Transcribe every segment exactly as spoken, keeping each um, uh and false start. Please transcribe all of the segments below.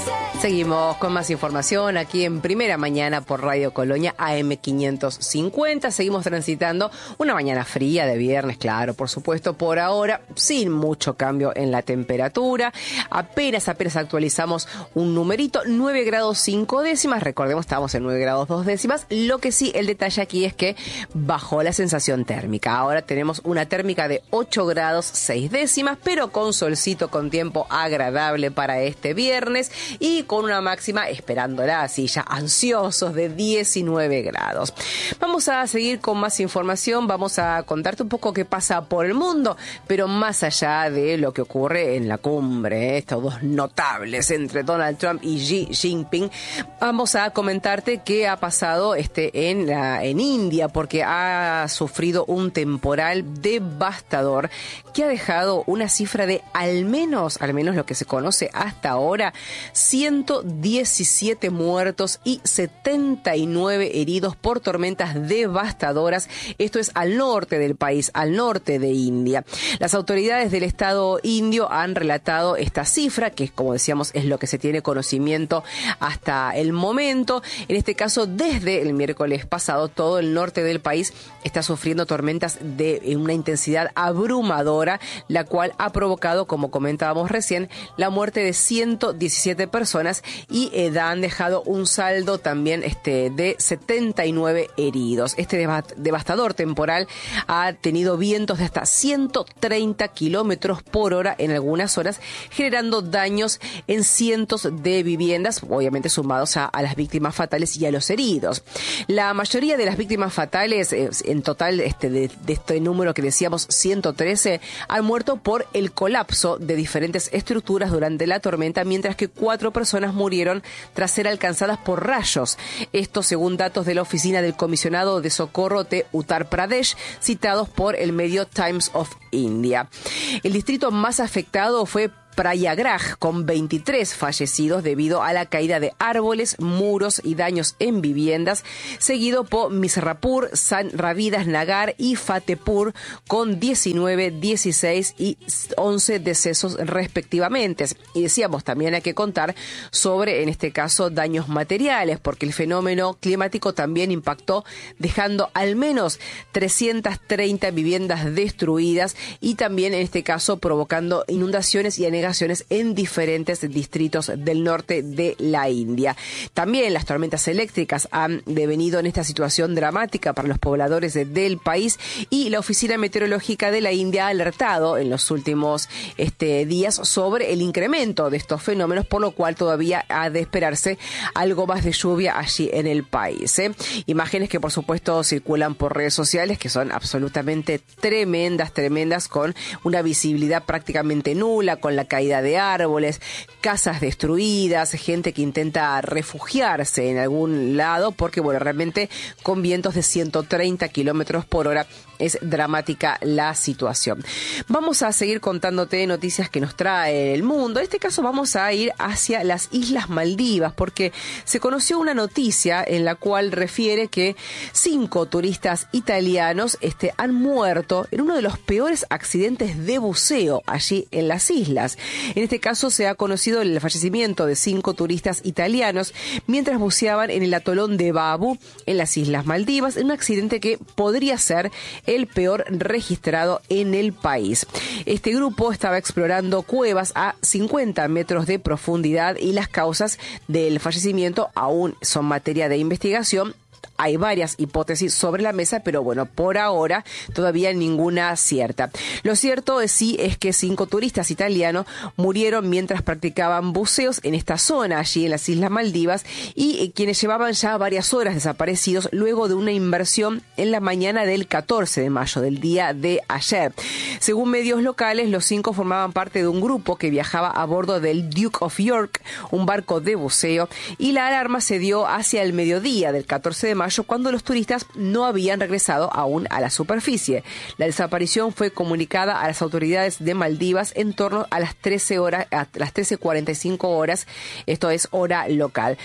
Seguimos con más información aquí en Primera Mañana por Radio Colonia A M quinientos cincuenta. Seguimos transitando una mañana fría de viernes, claro, por supuesto, por ahora, sin mucho cambio en la temperatura. Apenas, apenas actualizamos un numerito, nueve grados cinco décimas. Recordemos, estamos en nueve grados dos décimas. Lo que sí, el detalle aquí es que bajó la sensación térmica. Ahora tenemos una térmica de ocho grados seis décimas, pero con solcito, con tiempo agradable para este viernes y con una máxima, esperándola así ya ansiosos, de diecinueve grados. Vamos a seguir con más información, vamos a contarte un poco qué pasa por el mundo, pero más allá de lo que ocurre en la cumbre, ¿eh? Estos dos notables entre Donald Trump y Xi Jinping, vamos a comentarte qué ha pasado este, en, la, en India, porque ha sufrido un temporal devastador que ha dejado una cifra de al menos, al menos lo que se conoce hasta ahora, ciento diecisiete muertos y setenta y nueve heridos por tormentas devastadoras. Esto es al norte del país, al norte de India. Las autoridades del estado indio han relatado esta cifra, que como decíamos es lo que se tiene conocimiento hasta el momento. En este caso, desde el miércoles pasado, todo el norte del país está sufriendo tormentas de una intensidad abrumadora, la cual ha provocado, como comentábamos recién, la muerte de ciento diecisiete personas y eh, han dejado un saldo también este, de setenta y nueve heridos. Este devastador temporal ha tenido vientos de hasta ciento treinta kilómetros por hora en algunas zonas, generando daños en cientos de viviendas, obviamente sumados a, a las víctimas fatales y a los heridos. La mayoría de las víctimas fatales, eh, en total este, de, de este número que decíamos ciento trece, han muerto por el colapso de diferentes estructuras durante la tormenta, mientras que cuatro personas murieron tras ser alcanzadas por rayos. Esto según datos de la oficina del comisionado de socorro de Uttar Pradesh, citados por el medio Times of India. El distrito más afectado fue Prayagraj, con veintitrés fallecidos debido a la caída de árboles, muros y daños en viviendas, seguido por Misrapur, San Ravidas Nagar y Fatehpur, con diecinueve, dieciséis y once decesos respectivamente. Y decíamos, también hay que contar sobre, en este caso, daños materiales, porque el fenómeno climático también impactó, dejando al menos trescientas treinta viviendas destruidas y también, en este caso, provocando inundaciones y anegaciones en diferentes distritos del norte de la India. También las tormentas eléctricas han devenido en esta situación dramática para los pobladores del país, y la Oficina Meteorológica de la India ha alertado en los últimos este, días sobre el incremento de estos fenómenos, por lo cual todavía ha de esperarse algo más de lluvia allí en el país. ¿eh? Imágenes que por supuesto circulan por redes sociales, que son absolutamente tremendas, tremendas, con una visibilidad prácticamente nula, con la caída de árboles, casas destruidas, gente que intenta refugiarse en algún lado, porque bueno, realmente con vientos de ciento treinta kilómetros por hora es dramática la situación. Vamos a seguir contándote noticias que nos trae el mundo. En este caso vamos a ir hacia las Islas Maldivas, porque se conoció una noticia en la cual refiere que cinco turistas italianos este, han muerto en uno de los peores accidentes de buceo allí en las islas. En este caso se ha conocido el fallecimiento de cinco turistas italianos mientras buceaban en el atolón de Babu, en las Islas Maldivas, en un accidente que podría ser el peor registrado en el país. Este grupo estaba explorando cuevas a cincuenta metros de profundidad y las causas del fallecimiento aún son materia de investigación. Hay varias hipótesis sobre la mesa, pero bueno, por ahora todavía ninguna cierta. Lo cierto es sí es que cinco turistas italianos murieron mientras practicaban buceos en esta zona, allí en las Islas Maldivas, y eh, quienes llevaban ya varias horas desaparecidos luego de una inmersión en la mañana del catorce de mayo, del día de ayer. Según medios locales, los cinco formaban parte de un grupo que viajaba a bordo del Duke of York, un barco de buceo, y la alarma se dio hacia el mediodía del catorce de mayo, cuando los turistas no habían regresado aún a la superficie. La desaparición fue comunicada a las autoridades de Maldivas en torno a las trece horas, a las trece cuarenta y cinco horas, esto es hora local.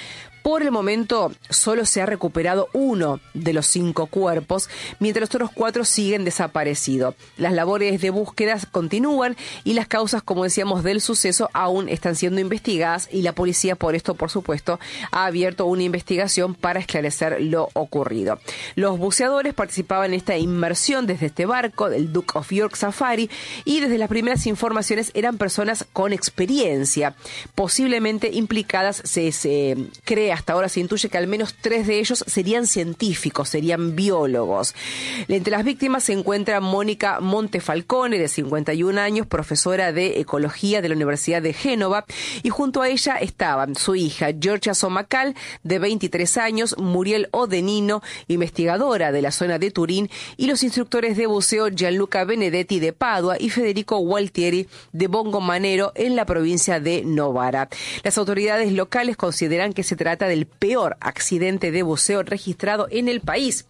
Por el momento, solo se ha recuperado uno de los cinco cuerpos, mientras los otros cuatro siguen desaparecidos. Las labores de búsqueda continúan y las causas, como decíamos, del suceso aún están siendo investigadas, y la policía, por esto, por supuesto, ha abierto una investigación para esclarecer lo ocurrido. Los buceadores participaban en esta inmersión desde este barco, del Duke of York Safari, y desde las primeras informaciones eran personas con experiencia, posiblemente implicadas. Se, se cree, hasta ahora se intuye que al menos tres de ellos serían científicos, serían biólogos. Entre las víctimas se encuentra Mónica Montefalcone, de cincuenta y un años, profesora de ecología de la Universidad de Génova, y junto a ella estaban su hija Georgia Somacal, de veintitrés años, Muriel Odenino, investigadora de la zona de Turín, y los instructores de buceo Gianluca Benedetti, de Padua, y Federico Gualtieri, de Bongomanero, en la provincia de Novara. Las autoridades locales consideran que se trata del peor accidente de buceo registrado en el país.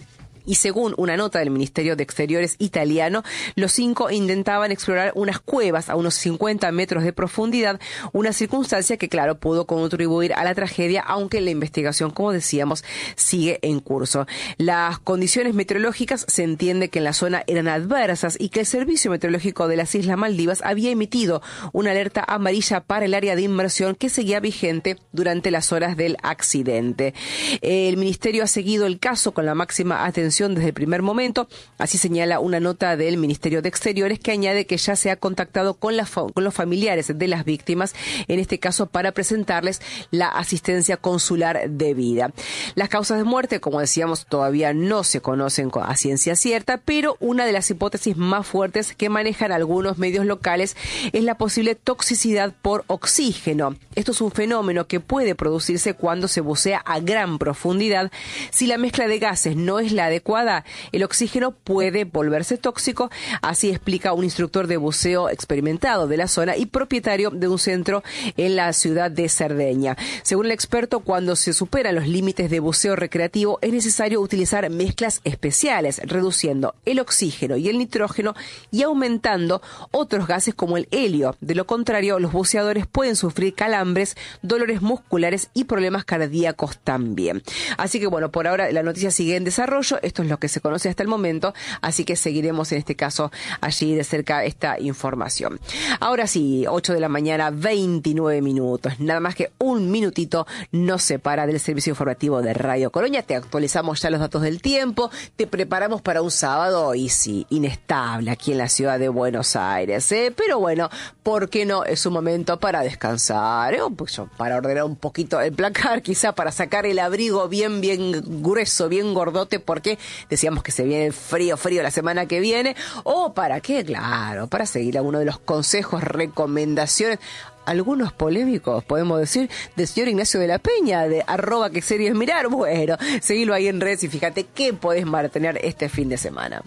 Y según una nota del Ministerio de Exteriores italiano, los cinco intentaban explorar unas cuevas a unos cincuenta metros de profundidad, una circunstancia que, claro, pudo contribuir a la tragedia, aunque la investigación, como decíamos, sigue en curso. Las condiciones meteorológicas se entiende que en la zona eran adversas y que el Servicio Meteorológico de las Islas Maldivas había emitido una alerta amarilla para el área de inmersión que seguía vigente durante las horas del accidente. El Ministerio ha seguido el caso con la máxima atención desde el primer momento, así señala una nota del Ministerio de Exteriores, que añade que ya se ha contactado con, la, con los familiares de las víctimas, en este caso para presentarles la asistencia consular debida. Las causas de muerte, como decíamos, todavía no se conocen a ciencia cierta, pero una de las hipótesis más fuertes que manejan algunos medios locales es la posible toxicidad por oxígeno. Esto es un fenómeno que puede producirse cuando se bucea a gran profundidad. Si la mezcla de gases no es la adecuada, el oxígeno puede volverse tóxico, así explica un instructor de buceo experimentado de la zona y propietario de un centro en la ciudad de Cerdeña. Según el experto, cuando se superan los límites de buceo recreativo, es necesario utilizar mezclas especiales, reduciendo el oxígeno y el nitrógeno y aumentando otros gases como el helio. De lo contrario, los buceadores pueden sufrir calambres, dolores musculares y problemas cardíacos también. Así que, bueno, por ahora la noticia sigue en desarrollo. Esto es lo que se conoce hasta el momento, así que seguiremos en este caso allí de cerca esta información. Ahora sí, ocho de la mañana, veintinueve minutos. Nada más que un minutito nos separa del servicio informativo de Radio Colonia. Te actualizamos ya los datos del tiempo, te preparamos para un sábado, y sí, inestable aquí en la ciudad de Buenos Aires, ¿eh? Pero bueno, ¿por qué no? Es un momento para descansar, ¿eh? Para ordenar un poquito el placar, quizá para sacar el abrigo bien, bien grueso, bien gordote, porque decíamos que se viene frío, frío la semana que viene. ¿O para qué? Claro, para seguir alguno de los consejos, recomendaciones, algunos polémicos, podemos decir, del señor Ignacio de la Peña, de arroba que serio es mirar. Bueno, seguilo ahí en redes y fíjate qué podés mantener este fin de semana.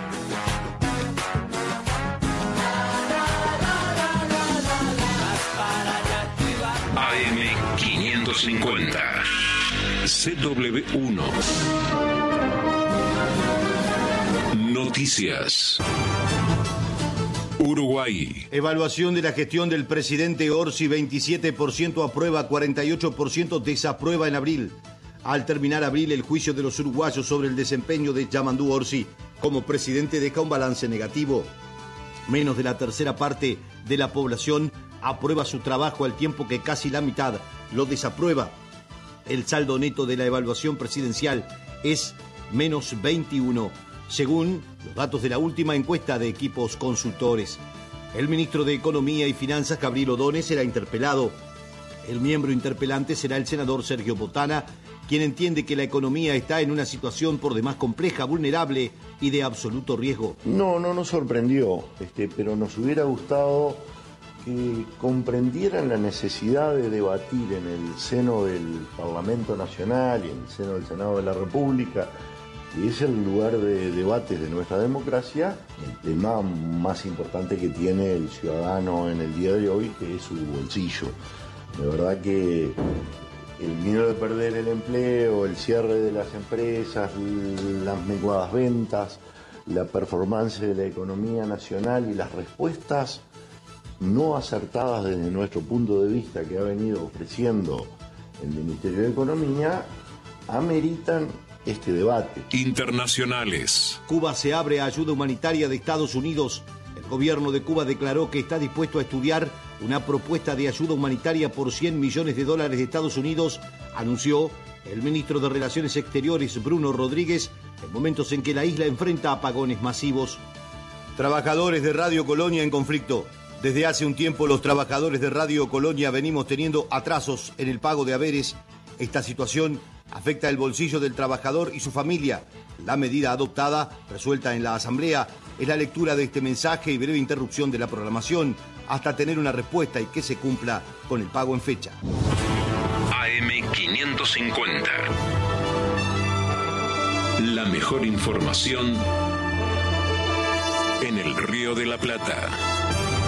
A M quinientos cincuenta C W uno Noticias. Uruguay. Evaluación de la gestión del presidente Orsi: veintisiete por ciento aprueba, cuarenta y ocho por ciento desaprueba en abril. Al terminar abril, el juicio de los uruguayos sobre el desempeño de Yamandú Orsi como presidente deja un balance negativo. Menos de la tercera parte de la población aprueba su trabajo, al tiempo que casi la mitad lo desaprueba. El saldo neto de la evaluación presidencial es menos veintiuno, según los datos de la última encuesta de Equipos Consultores. El ministro de Economía y Finanzas, Gabriel Ordóñez, será interpelado. El miembro interpelante será el senador Sergio Botana, quien entiende que la economía está en una situación por demás compleja, vulnerable y de absoluto riesgo. No, no nos sorprendió, este, pero nos hubiera gustado que comprendieran la necesidad de debatir en el seno del Parlamento Nacional y en el seno del Senado de la República, que es el lugar de debates de nuestra democracia, el tema más importante que tiene el ciudadano en el día de hoy, que es su bolsillo. De verdad que el miedo de perder el empleo, el cierre de las empresas, las menguadas ventas, la performance de la economía nacional y las respuestas no acertadas desde nuestro punto de vista que ha venido ofreciendo el Ministerio de Economía ameritan este debate. Internacionales. Cuba se abre a ayuda humanitaria de Estados Unidos. El gobierno de Cuba declaró que está dispuesto a estudiar una propuesta de ayuda humanitaria por cien millones de dólares de Estados Unidos, anunció el ministro de Relaciones Exteriores, Bruno Rodríguez, en momentos en que la isla enfrenta apagones masivos. Trabajadores de Radio Colonia en conflicto. Desde hace un tiempo los trabajadores de Radio Colonia venimos teniendo atrasos en el pago de haberes. Esta situación afecta el bolsillo del trabajador y su familia. La medida adoptada, resuelta en la Asamblea, es la lectura de este mensaje y breve interrupción de la programación hasta tener una respuesta y que se cumpla con el pago en fecha. A M quinientos cincuenta. La mejor información en el Río de la Plata.